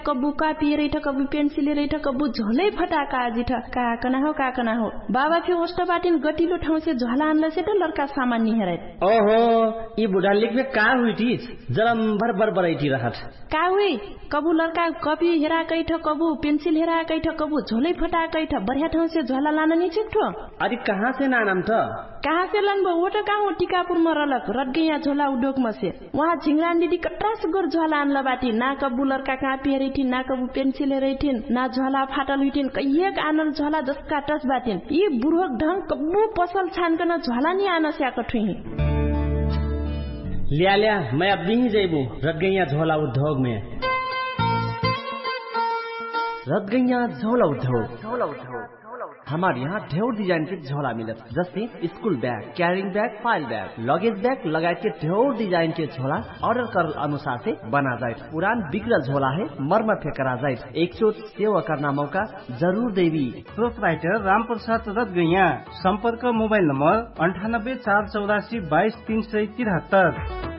कबू कापी रही कबू पेंसिल रही कबू झोलै फटाका आजी काकना हो बाबा फिर होस्ट बाटिन गटिलो ठाउँ से झोला आनला से तो लड़का सामान नहीं हेराय ओहो ये बुढ़ा लिख में का हुई थी जलम भर भर बरैठी रहत का हुई कबू लड़का कॉपी हेरा कैठ कबू पेंसिल हेरा कैठ कबू झोलै फटा कैठ बढ़िया ठाउँ से झोला लाना नहीं छिक्ठो अरे कहाँ से नाम था कहाँ से लनबो वो तो कहाँ टीकापुर में रलक रट गया झोला उद्योग में से वहाँ झिंगरान दीदी कट्रास गोर झोला आनला बाटी ना कबू लड़का कापी हेरी थी ना कबू पेंसिल हेरी थी ना झोला फाटल हुई थी कहिएक आनल झोला जसका टस बाटिन ये बुढ़ोक ढंग कबू पसल छान कर झोला नहीं आना से आकठुई लिया मैं अब नहीं जेबू रट गया झोला उद्योग में रट गया झोला उद्योग हमारे यहाँ ढेर डिजाइन के झोला मिलत जैसे school bag carrying bag file bag luggage bag लगाए के ढेर डिजाइन के झोला ऑर्डर कर अनुसार से बना जाए पुरान बिगड़ल झोला है मरम्मत करा जाए एक चोट सेवा करना मौका जरूर देवी प्रोपराइटर राम प्रसाद रत गैया संपर्क मोबाइल नंबर 98 484 22 373